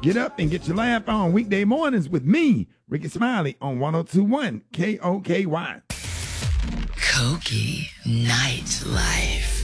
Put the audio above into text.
Get up and get your laugh on weekday mornings with me, Ricky Smiley, on 1021 KOKY. Koki Nightlife.